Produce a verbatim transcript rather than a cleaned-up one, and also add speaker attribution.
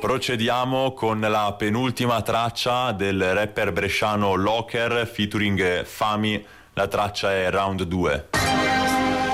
Speaker 1: Procediamo con la penultima traccia del rapper bresciano Locker featuring Fami, la traccia è Round due.